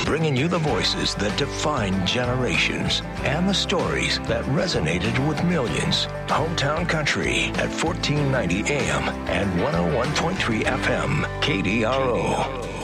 bringing you the voices that define generations and the stories that resonated with millions. Hometown Country at 1490 AM and 101.3 FM, KDRO.